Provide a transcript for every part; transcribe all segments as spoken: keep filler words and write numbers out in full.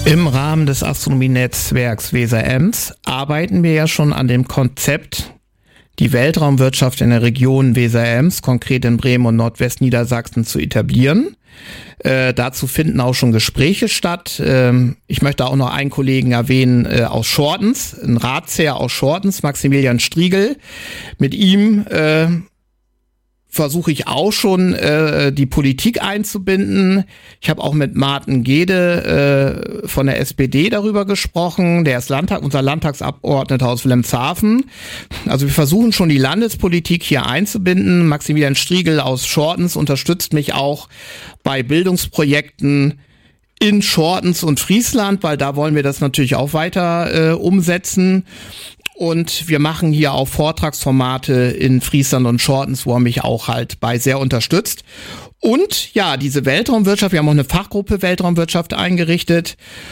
Im Rahmen des Astronomienetzwerks Weser-Ems arbeiten wir ja schon an dem Konzept, die Weltraumwirtschaft in der Region Weser-Ems, konkret in Bremen und Nordwestniedersachsen, zu etablieren. Äh, dazu finden auch schon Gespräche statt. Ähm, ich möchte auch noch einen Kollegen erwähnen äh, aus Schortens, ein Ratsherr aus Schortens, Maximilian Striegel. Mit ihm äh, versuche ich auch schon äh, die Politik einzubinden. Ich habe auch mit Martin Gede äh, von der S P D darüber gesprochen. Der ist Landtag, unser Landtagsabgeordneter aus Wilhelmshaven. Also wir versuchen schon die Landespolitik hier einzubinden. Maximilian Striegel aus Schortens unterstützt mich auch bei Bildungsprojekten in Schortens und Friesland, weil da wollen wir das natürlich auch weiter äh, umsetzen. Und wir machen hier auch Vortragsformate in Friesland und Schortens, wo er mich auch halt bei sehr unterstützt. Und ja, diese Weltraumwirtschaft, wir haben auch eine Fachgruppe Weltraumwirtschaft eingerichtet.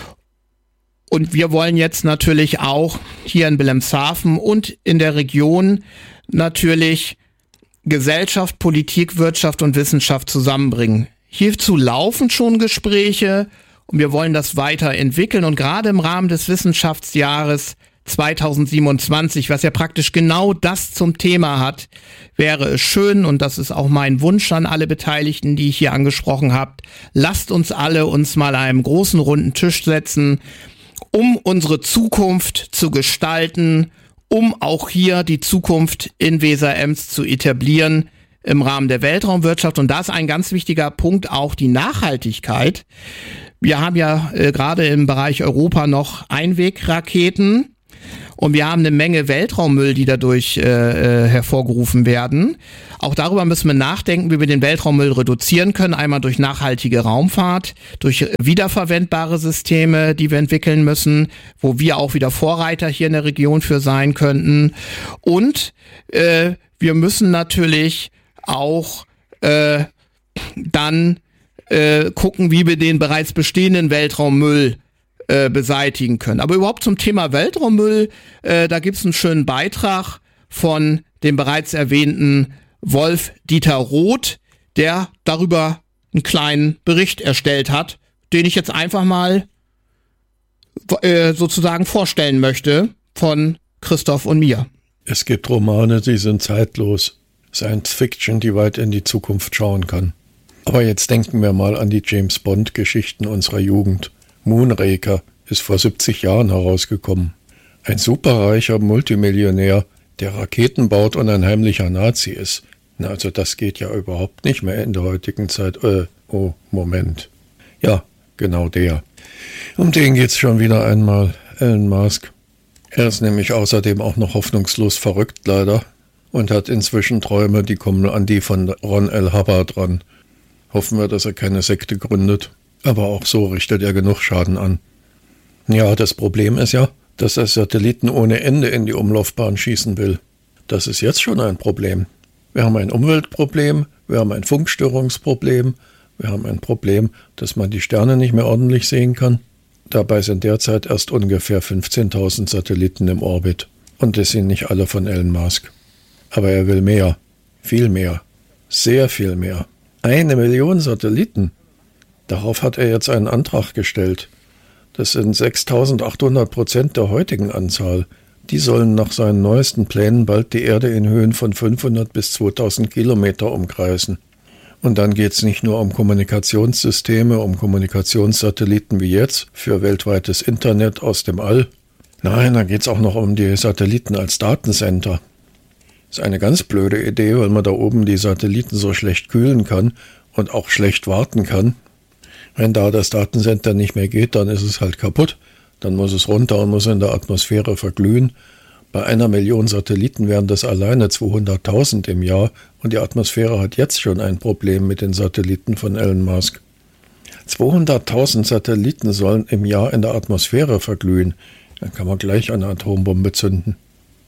Und wir wollen jetzt natürlich auch hier in Wilhelmshaven und in der Region natürlich Gesellschaft, Politik, Wirtschaft und Wissenschaft zusammenbringen. Hierzu laufen schon Gespräche und wir wollen das weiterentwickeln. Und gerade im Rahmen des Wissenschaftsjahres zweitausendsiebenundzwanzig, was ja praktisch genau das zum Thema hat, wäre es schön, und das ist auch mein Wunsch an alle Beteiligten, die ich hier angesprochen habe, lasst uns alle uns mal an einem großen runden Tisch setzen, um unsere Zukunft zu gestalten, um auch hier die Zukunft in Weser-Ems zu etablieren im Rahmen der Weltraumwirtschaft. Und da ist ein ganz wichtiger Punkt auch die Nachhaltigkeit. Wir haben ja äh, gerade im Bereich Europa noch Einwegraketen. Und wir haben eine Menge Weltraummüll, die dadurch äh, hervorgerufen werden. Auch darüber müssen wir nachdenken, wie wir den Weltraummüll reduzieren können. Einmal durch nachhaltige Raumfahrt, durch wiederverwendbare Systeme, die wir entwickeln müssen, wo wir auch wieder Vorreiter hier in der Region für sein könnten. Und äh, wir müssen natürlich auch äh, dann äh, gucken, wie wir den bereits bestehenden Weltraummüll Äh, beseitigen können. Aber überhaupt zum Thema Weltraummüll, äh, da gibt's einen schönen Beitrag von dem bereits erwähnten Wolf-Dieter Roth, der darüber einen kleinen Bericht erstellt hat, den ich jetzt einfach mal äh, sozusagen vorstellen möchte von Christoph und mir. Es gibt Romane, die sind zeitlos. Science Fiction, die weit in die Zukunft schauen kann. Aber jetzt denken wir mal an die James-Bond-Geschichten unserer Jugend. Moonraker ist vor siebzig Jahren herausgekommen. Ein superreicher Multimillionär, der Raketen baut und ein heimlicher Nazi ist. Na, also das geht ja überhaupt nicht mehr in der heutigen Zeit. Äh, oh, Moment. Ja, genau der. Um den geht's schon wieder einmal, Elon Musk. Er ist nämlich außerdem auch noch hoffnungslos verrückt, leider. Und hat inzwischen Träume, die kommen an die von Ron L. Hubbard ran. Hoffen wir, dass er keine Sekte gründet. Aber auch so richtet er genug Schaden an. Ja, das Problem ist ja, dass er Satelliten ohne Ende in die Umlaufbahn schießen will. Das ist jetzt schon ein Problem. Wir haben ein Umweltproblem, wir haben ein Funkstörungsproblem, wir haben ein Problem, dass man die Sterne nicht mehr ordentlich sehen kann. Dabei sind derzeit erst ungefähr fünfzehntausend Satelliten im Orbit. Und das sind nicht alle von Elon Musk. Aber er will mehr, viel mehr, sehr viel mehr. Eine Million Satelliten. Darauf hat er jetzt einen Antrag gestellt. Das sind sechstausendachthundert Prozent der heutigen Anzahl. Die sollen nach seinen neuesten Plänen bald die Erde in Höhen von fünfhundert bis zweitausend Kilometer umkreisen. Und dann geht es nicht nur um Kommunikationssysteme, um Kommunikationssatelliten wie jetzt für weltweites Internet aus dem All. Nein, da geht es auch noch um die Satelliten als Datencenter. Das ist eine ganz blöde Idee, weil man da oben die Satelliten so schlecht kühlen kann und auch schlecht warten kann. Wenn da das Datencenter nicht mehr geht, dann ist es halt kaputt. Dann muss es runter und muss in der Atmosphäre verglühen. Bei einer Million Satelliten wären das alleine zweihunderttausend im Jahr und die Atmosphäre hat jetzt schon ein Problem mit den Satelliten von Elon Musk. zweihunderttausend Satelliten sollen im Jahr in der Atmosphäre verglühen. Dann kann man gleich eine Atombombe zünden.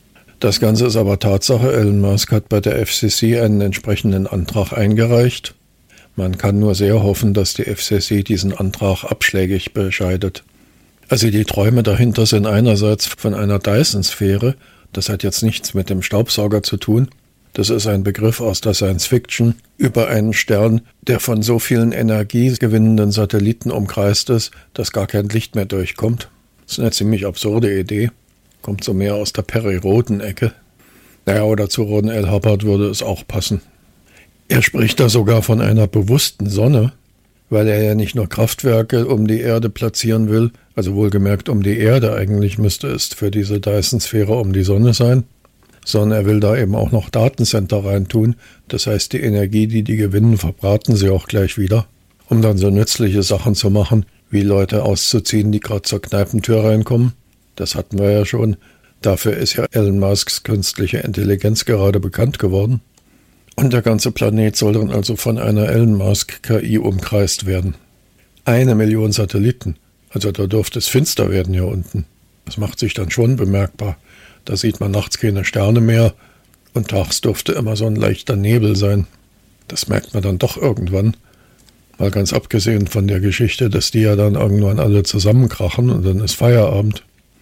Das Ganze ist aber Tatsache. Elon Musk hat bei der F C C einen entsprechenden Antrag eingereicht. Man kann nur sehr hoffen, dass die F C C diesen Antrag abschlägig bescheidet. Also die Träume dahinter sind einerseits von einer Dyson-Sphäre, das hat jetzt nichts mit dem Staubsauger zu tun, Das ist ein Begriff aus der Science Fiction über einen Stern, der von so vielen energiegewinnenden Satelliten umkreist ist, dass gar kein Licht mehr durchkommt. Das ist eine ziemlich absurde Idee. Kommt so mehr aus der Perry-Roden-Ecke. Naja, oder zu Ron L. Hubbard würde es auch passen. Er spricht da sogar von einer bewussten Sonne, weil er ja nicht nur Kraftwerke um die Erde platzieren will, also wohlgemerkt um die Erde, eigentlich müsste es für diese Dyson-Sphäre um die Sonne sein, sondern er will da eben auch noch Datencenter reintun. Das heißt, die Energie, die die gewinnen, verbraten sie auch gleich wieder, um dann so nützliche Sachen zu machen, wie Leute auszuziehen, die gerade zur Kneipentür reinkommen. Das hatten wir ja schon. Dafür ist ja Elon Musks künstliche Intelligenz gerade bekannt geworden. Und der ganze Planet soll dann also von einer Elon Musk K I umkreist werden. Eine Million Satelliten. Also da dürfte es finster werden hier unten. Das macht sich dann schon bemerkbar. Da sieht man nachts keine Sterne mehr und tags dürfte immer so ein leichter Nebel sein. Das merkt man dann doch irgendwann. Mal ganz abgesehen von der Geschichte, dass die ja dann irgendwann alle zusammenkrachen und dann ist Feierabend.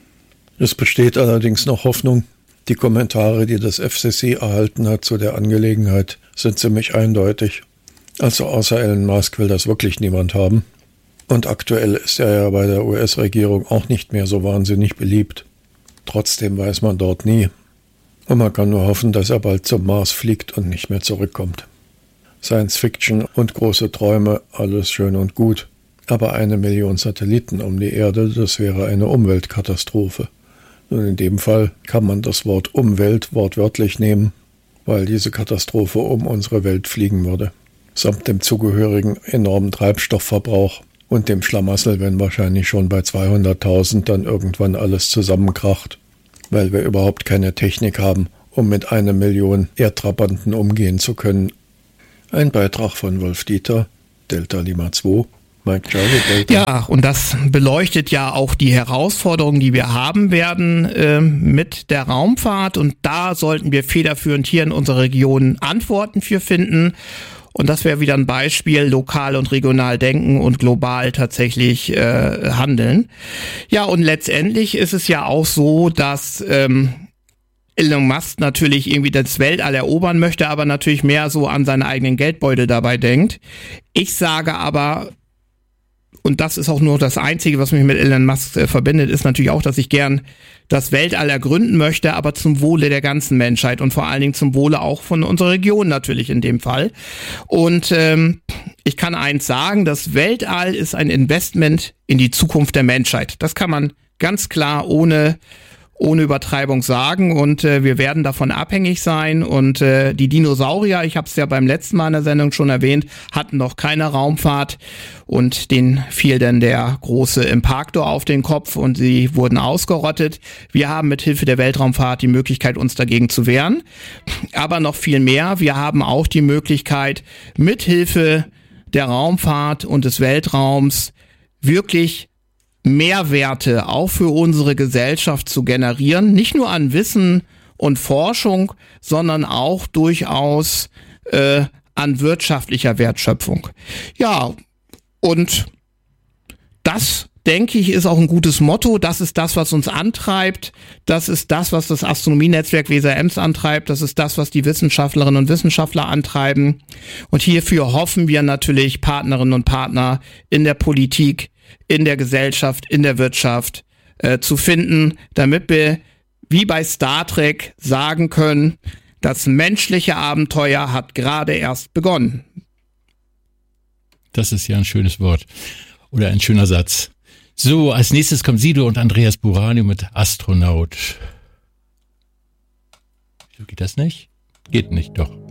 Es besteht allerdings noch Hoffnung. Die Kommentare, die das F C C erhalten hat zu der Angelegenheit, sind ziemlich eindeutig. Also außer Elon Musk will das wirklich niemand haben. Und aktuell ist er ja bei der U S-Regierung auch nicht mehr so wahnsinnig beliebt. Trotzdem weiß man dort nie. Und man kann nur hoffen, dass er bald zum Mars fliegt und nicht mehr zurückkommt. Science Fiction und große Träume, alles schön und gut. Aber eine Million Satelliten um die Erde, das wäre eine Umweltkatastrophe. Und in dem Fall kann man das Wort Umwelt wortwörtlich nehmen, weil diese Katastrophe um unsere Welt fliegen würde. Samt dem zugehörigen enormen Treibstoffverbrauch und dem Schlamassel, wenn wahrscheinlich schon bei zweihunderttausend dann irgendwann alles zusammenkracht, weil wir überhaupt keine Technik haben, um mit einer Million Erdtrabanten umgehen zu können. Ein Beitrag von Wolf Dieter, Delta Lima zwei, Mike Charlie Delta. Ja, und das beleuchtet ja auch die Herausforderungen, die wir haben werden äh, mit der Raumfahrt. Und da sollten wir federführend hier in unserer Region Antworten für finden. Und das wäre wieder ein Beispiel, lokal und regional denken und global tatsächlich äh, handeln. Ja, und letztendlich ist es ja auch so, dass ähm, Elon Musk natürlich irgendwie das Weltall erobern möchte, aber natürlich mehr so an seinen eigenen Geldbeutel dabei denkt. Ich sage aber, und das ist auch nur das Einzige, was mich mit Elon Musk äh, verbindet, ist natürlich auch, dass ich gern das Weltall ergründen möchte, aber zum Wohle der ganzen Menschheit und vor allen Dingen zum Wohle auch von unserer Region natürlich in dem Fall. Und ähm, ich kann eins sagen, das Weltall ist ein Investment in die Zukunft der Menschheit. Das kann man ganz klar ohne ohne Übertreibung sagen und äh, wir werden davon abhängig sein und äh, die Dinosaurier, ich habe es ja beim letzten Mal in der Sendung schon erwähnt, hatten noch keine Raumfahrt und denen fiel dann der große Impactor auf den Kopf und sie wurden ausgerottet. Wir haben mit Hilfe der Weltraumfahrt die Möglichkeit, uns dagegen zu wehren, aber noch viel mehr, wir haben auch die Möglichkeit, mit Hilfe der Raumfahrt und des Weltraums wirklich Mehrwerte auch für unsere Gesellschaft zu generieren, nicht nur an Wissen und Forschung, sondern auch durchaus äh, an wirtschaftlicher Wertschöpfung. Ja, und das, denke ich, ist auch ein gutes Motto. Das ist das, was uns antreibt. Das ist das, was das Astronomienetzwerk W S A Ems antreibt. Das ist das, was die Wissenschaftlerinnen und Wissenschaftler antreiben. Und hierfür hoffen wir natürlich Partnerinnen und Partner in der Politik, in der Gesellschaft, in der Wirtschaft äh, zu finden, damit wir wie bei Star Trek sagen können, das menschliche Abenteuer hat gerade erst begonnen. Das ist ja ein schönes Wort oder ein schöner Satz. So, als nächstes kommt Sido und Andreas Burani mit Astronaut. Wieso geht das nicht? Geht nicht, doch.